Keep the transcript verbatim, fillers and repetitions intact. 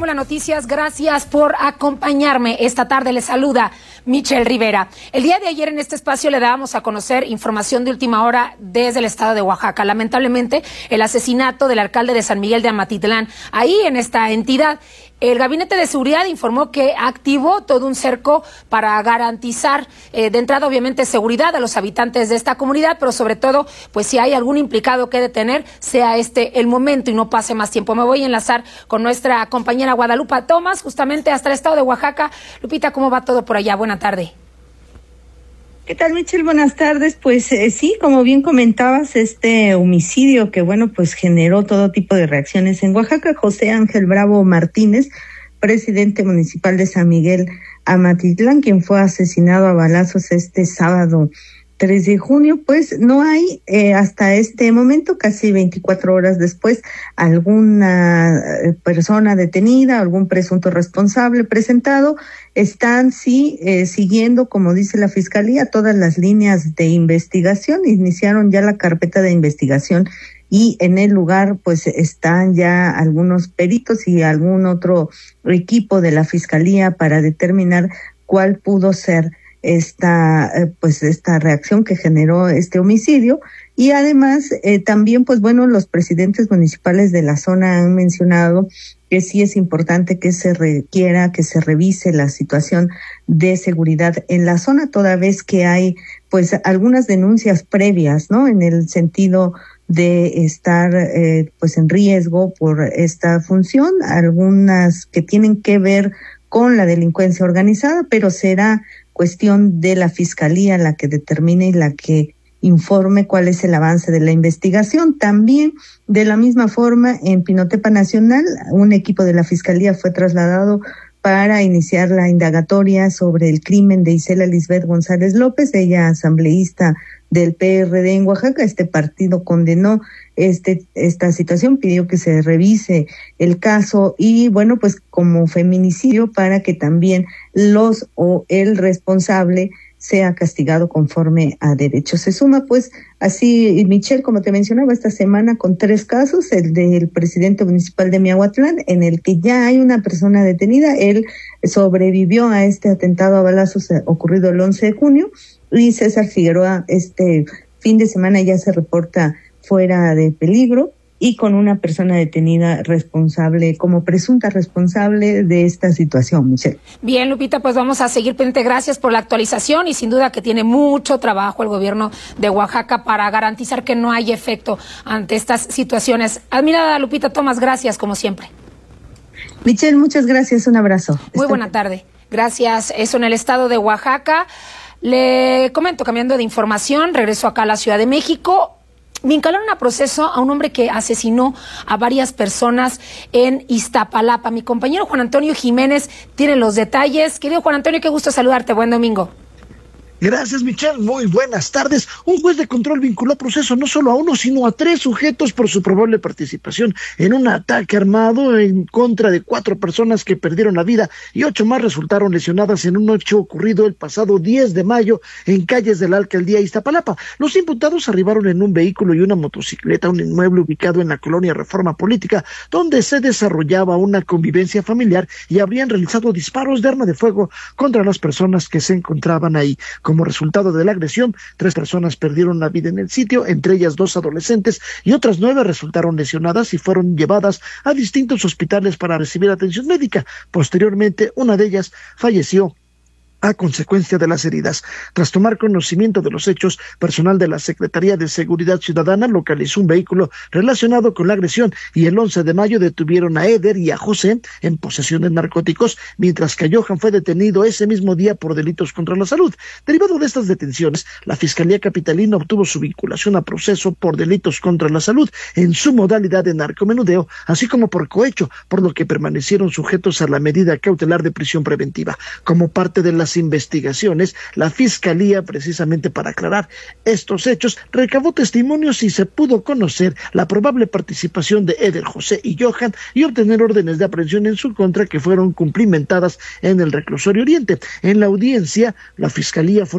Fórmula Noticias, gracias por acompañarme. Esta tarde les saluda Michelle Rivera. El día de ayer en este espacio le dábamos a conocer información de última hora desde el estado de Oaxaca. Lamentablemente, el asesinato del alcalde de San Miguel de Amatitlán, ahí en esta entidad. El Gabinete de Seguridad informó que activó todo un cerco para garantizar eh, de entrada, obviamente, seguridad a los habitantes de esta comunidad, pero sobre todo, pues si hay algún implicado que detener, sea este el momento y no pase más tiempo. Me voy a enlazar con nuestra compañera Guadalupe Tomás, justamente hasta el estado de Oaxaca. Lupita, ¿cómo va todo por allá? Buena tarde. ¿Qué tal, Michelle? Buenas tardes. Pues eh, sí, como bien comentabas, este homicidio que, bueno, pues generó todo tipo de reacciones en Oaxaca. José Ángel Bravo Martínez, presidente municipal de San Miguel Amatitlán, quien fue asesinado a balazos este sábado tres de junio, pues no hay eh, hasta este momento, casi veinticuatro horas después, alguna persona detenida, algún presunto responsable presentado. Están sí eh, siguiendo, como dice la Fiscalía, todas las líneas de investigación. Iniciaron ya la carpeta de investigación y en el lugar pues están ya algunos peritos y algún otro equipo de la Fiscalía para determinar cuál pudo ser esta pues esta reacción que generó este homicidio. Y además eh, también pues bueno, los presidentes municipales de la zona han mencionado que sí es importante que se requiera, que se revise la situación de seguridad en la zona, toda vez que hay pues algunas denuncias previas, ¿no? En el sentido de estar eh, pues en riesgo por esta función, algunas que tienen que ver con la delincuencia organizada, pero será cuestión de la Fiscalía la que determine y la que informe cuál es el avance de la investigación. También, de la misma forma, en Pinotepa Nacional, un equipo de la Fiscalía fue trasladado para iniciar la indagatoria sobre el crimen de Isela Lisbeth González López, ella asambleísta del P R D en Oaxaca. Este partido condenó este esta situación, pidió que se revise el caso y bueno, pues como feminicidio para que también los o el responsable sea castigado conforme a derecho. Se suma pues así, Michelle, como te mencionaba, esta semana con tres casos, el del presidente municipal de Miahuatlán, en el que ya hay una persona detenida. Él sobrevivió a este atentado a balazos ocurrido el once de junio, y César Figueroa este fin de semana ya se reporta fuera de peligro y con una persona detenida responsable, como presunta responsable de esta situación, Michelle. Bien, Lupita, pues vamos a seguir pendiente. Gracias por la actualización y sin duda que tiene mucho trabajo el gobierno de Oaxaca para garantizar que no hay efecto ante estas situaciones. Admirada Lupita Tomás, gracias como siempre. Michelle, muchas gracias, un abrazo. Muy buena tarde. Gracias. Eso en el estado de Oaxaca. Le comento, cambiando de información, regreso acá a la Ciudad de México. Vincularon a proceso a un hombre que asesinó a varias personas en Iztapalapa. Mi compañero Juan Antonio Jiménez tiene los detalles. Querido Juan Antonio, qué gusto saludarte. Buen domingo. Gracias, Michelle. Muy buenas tardes. Un juez de control vinculó a proceso no solo a uno, sino a tres sujetos por su probable participación en un ataque armado en contra de cuatro personas que perdieron la vida y ocho más resultaron lesionadas en un hecho ocurrido el pasado diez de mayo en calles de la alcaldía Iztapalapa. Los imputados arribaron en un vehículo y una motocicleta a un inmueble ubicado en la colonia Reforma Política, donde se desarrollaba una convivencia familiar, y habrían realizado disparos de arma de fuego contra las personas que se encontraban ahí. Como resultado de la agresión, tres personas perdieron la vida en el sitio, entre ellas dos adolescentes, y otras nueve resultaron lesionadas y fueron llevadas a distintos hospitales para recibir atención médica. Posteriormente, una de ellas falleció a consecuencia de las heridas. Tras tomar conocimiento de los hechos, personal de la Secretaría de Seguridad Ciudadana localizó un vehículo relacionado con la agresión y el once de mayo detuvieron a Eder y a José en posesión de narcóticos, mientras que Johan fue detenido ese mismo día por delitos contra la salud. Derivado de estas detenciones, la Fiscalía Capitalina obtuvo su vinculación a proceso por delitos contra la salud en su modalidad de narcomenudeo, así como por cohecho, por lo que permanecieron sujetos a la medida cautelar de prisión preventiva. Como parte de las investigaciones, la Fiscalía, precisamente para aclarar estos hechos, recabó testimonios y se pudo conocer la probable participación de Eder, José y Johan, y obtener órdenes de aprehensión en su contra que fueron cumplimentadas en el reclusorio Oriente. En la audiencia, la Fiscalía